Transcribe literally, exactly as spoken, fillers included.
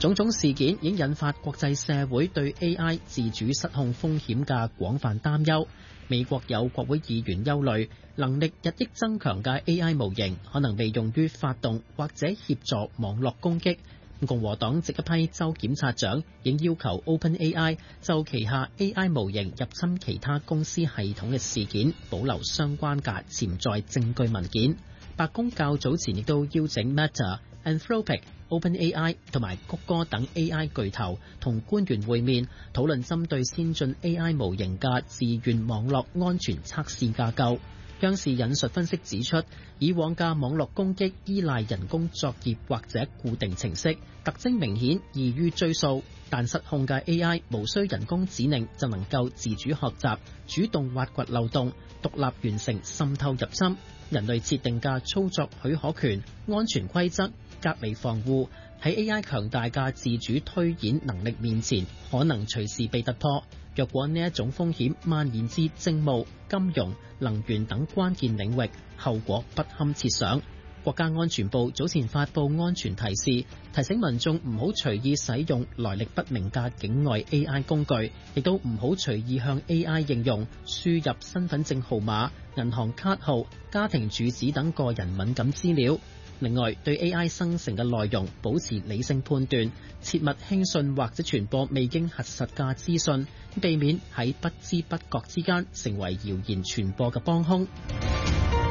種種事件已經引發國際社會對 A I 自主失控風險嘅廣泛擔憂。美國有國會議員憂慮，能力日益增強嘅 A I 模型可能被用於發動或者協助網絡攻擊。共和黨籍一批州檢察長已要求 OpenAI 就旗下 A I 模型入侵其他公司系統嘅事件保留相關嘅潛在證據文件。白宮較早前亦都邀請 Meta、Anthropic、OpenAI 同埋谷歌等 A I 巨頭同官員會面，討論針對先進 A I 模型嘅自願網絡安全測試架構。央視引述分析指出，以往嘅網絡攻擊依賴人工作業或者固定程式，特徵明顯，易於追溯。但失控嘅 A I 無需人工指令就能夠自主學習，主動挖掘漏洞，獨立完成滲透入侵。人類設定嘅操作許可權、安全規則、隔離防護，喺 A I 強大嘅自主推演能力面前，可能隨時被突破。若果呢一種風險蔓延至政務、金融、能源等關鍵領域，後果不堪設想。國家安全部早前發布安全提示，提醒民眾唔好隨意使用來歷不明嘅境外 A I 工具，亦都唔好隨意向 A I 應用輸入身份證號碼、銀行卡號、家庭住址等個人敏感資料。另外，對 A I 生成嘅內容保持理性判斷，切勿輕信或者傳播未經核實嘅資訊，避免喺不知不覺之間成為謠言傳播嘅幫兇。